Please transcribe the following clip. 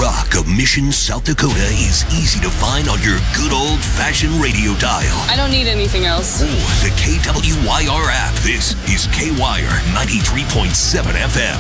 rock of Mission, South Dakota is easy to find on your good old-fashioned radio dial. I don't need anything else. Or the KWYR app. This is KWIRE 93.7 FM.